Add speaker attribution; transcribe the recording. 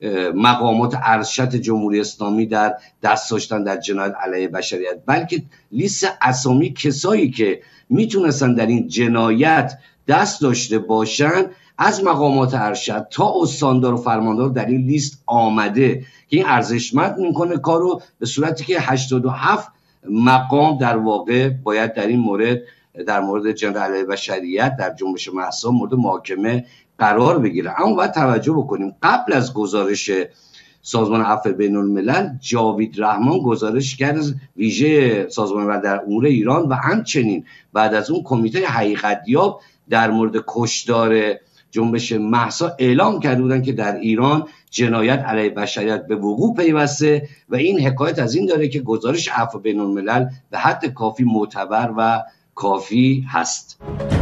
Speaker 1: مقامات ارشد جمهوری اسلامی در دست داشتن در جنایت علیه بشریت، بلکه لیست اسامی کسایی که میتونستن در این جنایت دست داشته باشن از مقامات ارشد تا استاندار و فرماندار در این لیست آمده که این ارزشمند میکنه کارو، به صورتی که 87 مقام در واقع باید در این مورد، در مورد جنایت علیه بشریت در جنبش مهسا مورد محاکمه قرار بگیره. اما باید توجه بکنیم قبل از گزارش سازمان عفو بین الملل، جاوید رحمان گزارشگر ویژه سازمان ملل در امور ایران و همچنین بعد از اون کمیته حقیقتیاب در مورد کشتار جنبش مهسا اعلام کرده بودن که در ایران جنایت علیه بشریت به وقوع پیوسته و این حکایت از این داره که گزارش عفو بین الملل به حد کافی معتبر و کافی هست.